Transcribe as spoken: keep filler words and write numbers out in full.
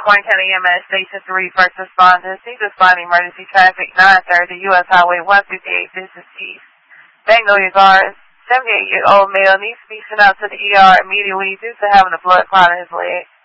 Corning County E M S Station three First Responders. Need to respond to emergency traffic nine thirty U S Highway one fifty-eight Business East. Magnolia Gardens. seventy-eight-year-old male needs to be sent out to the E R immediately due to having a blood clot in his leg.